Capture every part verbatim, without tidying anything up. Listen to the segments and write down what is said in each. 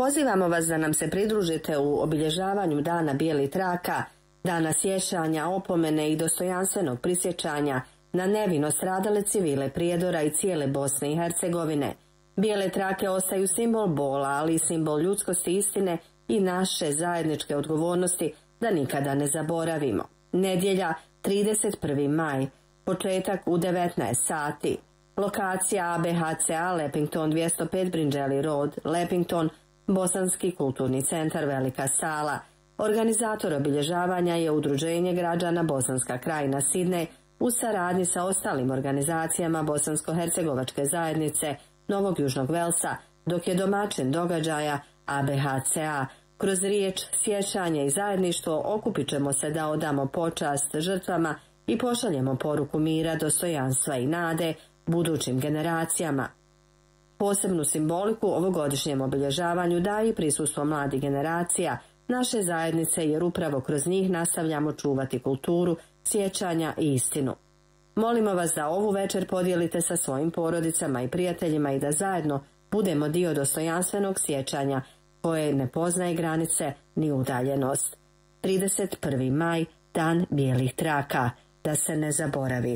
Pozivamo vas da nam se pridružite u obilježavanju Dana bijelih traka, dana sjećanja, opomene i dostojanstvenog prisjećanja na nevino stradale civile Prijedora i cijele Bosne i Hercegovine. Bijele trake ostaju simbol bola, ali i simbol ljudskosti, istine i naše zajedničke odgovornosti da nikada ne zaboravimo. Nedjelja, trideset prvi maj, početak u devetnaest sati. Lokacija A B H C A Lepington dvjesto pet Brinđeli Road, Lepington, Bosanski kulturni centar Velika sala. Organizator obilježavanja je Udruženje građana Bosanska krajina Sidnej u saradnji sa ostalim organizacijama Bosansko-hercegovačke zajednice Novog Južnog Velsa, dok je domaćin događaja A B H C A. Kroz riječ, sjećanje i zajedništvo okupit ćemo se da odamo počast žrtvama i pošaljemo poruku mira, dostojanstva i nade budućim generacijama. Posebnu simboliku ovogodišnjem obilježavanju daje i prisustvo mladih generacija naše zajednice, jer upravo kroz njih nastavljamo čuvati kulturu, sjećanja i istinu. Molimo vas da ovu večer podijelite sa svojim porodicama i prijateljima i da zajedno budemo dio dostojanstvenog sjećanja koje ne poznaje granice ni udaljenost. trideset prvi maj, Dan bijelih traka, da se ne zaboravi.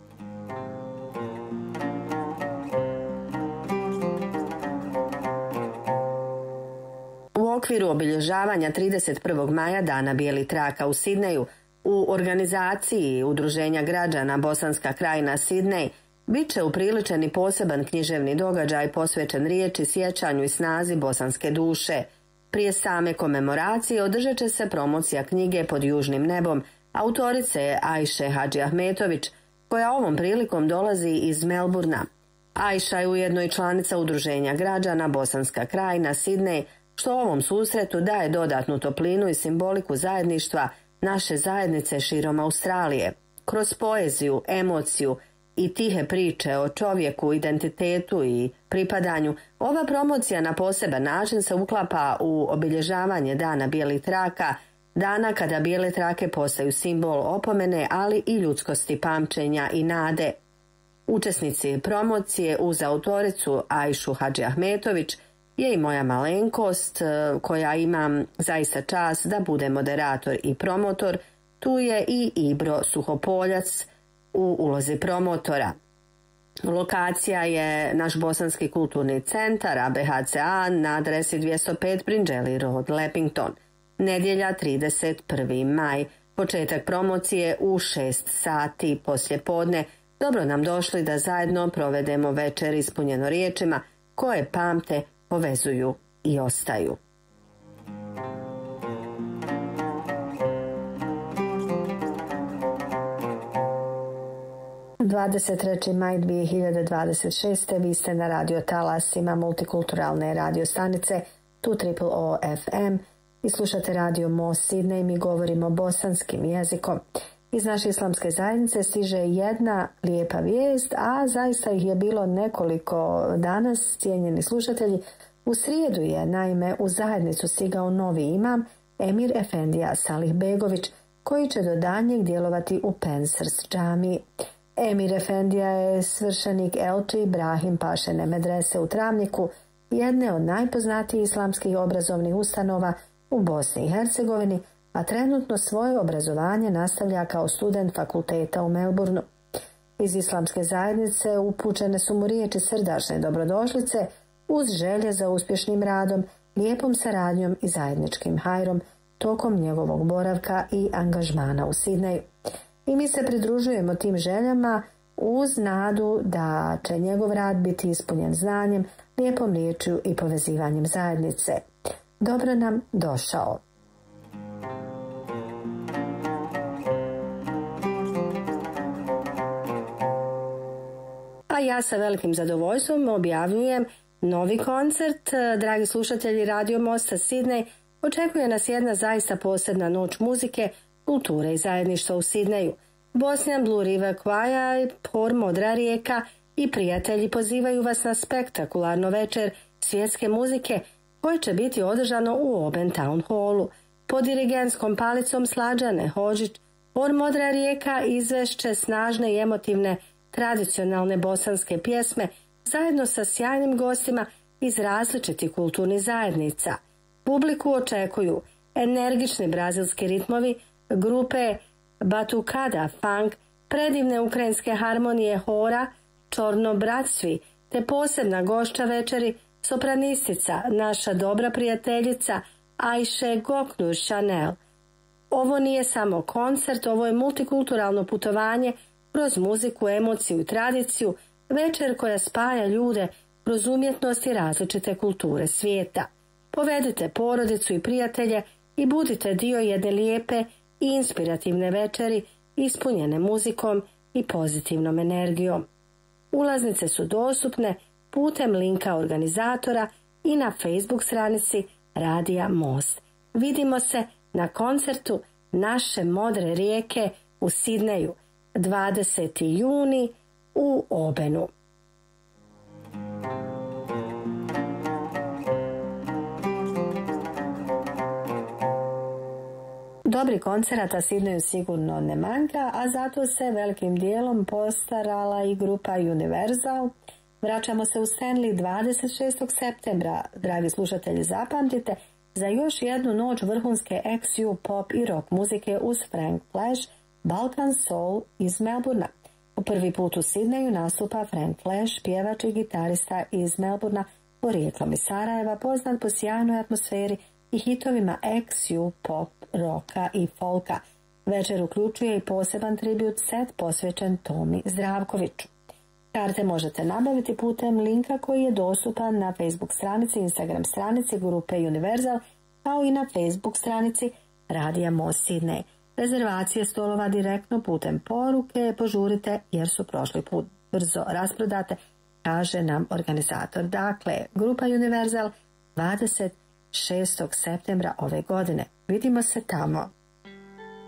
U okviru obilježavanja trideset prvog maja Dana bijelih traka u Sidneju, u organizaciji Udruženja građana Bosanska krajina Sidnej, bit će upriličen i poseban književni događaj posvećen riječi, sjećanju i snazi bosanske duše. Prije same komemoracije održat će se promocija knjige Pod južnim nebom autorice Ajše Hadži Ahmetović, koja ovom prilikom dolazi iz Melburna. Ajša je ujedno i članica Udruženja građana Bosanska krajina Sidnej, što ovom susretu daje dodatnu toplinu i simboliku zajedništva naše zajednice širom Australije. Kroz poeziju, emociju i tihe priče o čovjeku, identitetu i pripadanju, ova promocija na poseban način se uklapa u obilježavanje Dana bijelih traka, dana kada bijele trake postaju simbol opomene, ali i ljudskosti, pamćenja i nade. Učesnici promocije uz autoricu Ajšu Hadži Ahmetović je i moja malenkost, koja imam zaista čast da bude moderator i promotor. Tu je i Ibro Suhopoljac u ulozi promotora. Lokacija je naš Bosanski kulturni centar A B H C A na adresi dvjesto pet Brinđeli Road, Lepington. Nedjelja, trideset prvi maj. Početak promocije u šest sati poslijepodne. Dobro nam došli da zajedno provedemo večer ispunjeno riječima koje pamte, povezuju i ostaju. dvadeset treći maj dvije hiljade dvadeset šeste. Vi ste na radio talasima multikulturalne radio stanice Tu Triple O F M i slušate radio Most Sidney. Mi govorimo bosanskim jezikom. Iz naše islamske zajednice stiže jedna lijepa vijest, a zaista ih je bilo nekoliko danas, cijenjeni slušatelji. U srijedu je naime u zajednicu stigao novi imam, Emir Efendija Salih Begović, koji će do daljnjeg djelovati u Pensers džamiji. Emir Efendija je svršenik Elči Ibrahim Pašene medrese u Travniku, jedne od najpoznatijih islamskih obrazovnih ustanova u Bosni i Hercegovini, a trenutno svoje obrazovanje nastavlja kao student fakulteta u Melbourneu. Iz islamske zajednice upućene su mu riječi srdačne dobrodošlice uz želje za uspješnim radom, lijepom saradnjom i zajedničkim hajrom tokom njegovog boravka i angažmana u Sidneju. I mi se pridružujemo tim željama uz nadu da će njegov rad biti ispunjen znanjem, lijepom riječju i povezivanjem zajednice. Dobro nam došao. A ja sa velikim zadovoljstvom objavljujem novi koncert. Dragi slušatelji Radio Mosta Sidnej, očekuje nas jedna zaista posebna noć muzike, kulture i zajedništva u Sidneju. Bosnian Blue River Choir, Hor Modra rijeka i prijatelji pozivaju vas na spektakularno večer svjetske muzike koje će biti održano u Oben Town Hallu. Pod dirigentskom palicom Slađane Hodžić, Hor Modra rijeka izvešće snažne i emotivne tradicionalne bosanske pjesme zajedno sa sjajnim gostima iz različitih kulturnih zajednica. Publiku očekuju energični brazilski ritmovi, grupe Batucada Funk, predivne ukrajinske harmonije hora Čorno bratstvi, te posebna gošća večeri, sopranistica, naša dobra prijateljica Ajše Goknu Chanel. Ovo nije samo koncert, ovo je multikulturalno putovanje kroz muziku, emociju i tradiciju, večer koja spaja ljude kroz umjetnost i različite kulture svijeta. Povedite porodicu i prijatelje i budite dio jedne lijepe i inspirativne večeri ispunjene muzikom i pozitivnom energijom. Ulaznice su dostupne putem linka organizatora i na Facebook stranici Radija Most. Vidimo se na koncertu Naše modre rijeke u Sidneju dvadesetog juna u Obenu. Dobri koncerata Sidneju sigurno ne manjka, a zato se velikim dijelom postarala i grupa Universal. Vraćamo se u Stanley dvadeset šestog septembra, dragi slušatelji, zapamtite, za još jednu noć vrhunske eks ju pop i rock muzike uz Frank Flash, Balkan Soul iz Melbourna. U prvi put u Sidneju nastupa Frank Flash, pjevač i gitarista iz Melbourna, porijeklom iz Sarajeva, poznat po sjajnoj atmosferi i hitovima eks ju pop, roka i folka. Večer uključuje i poseban tribut set posvećen Tomi Zdravkoviću. Karte možete nabaviti putem linka koji je dostupan na Facebook stranici i Instagram stranici grupe Universal, kao i na Facebook stranici Radija Most Sidney. Rezervacije stolova direktno putem poruke požurite jer su prošli put brzo rasprodate, kaže nam organizator. Dakle, grupa Universal dvadeset šestog septembra ove godine. Vidimo se tamo.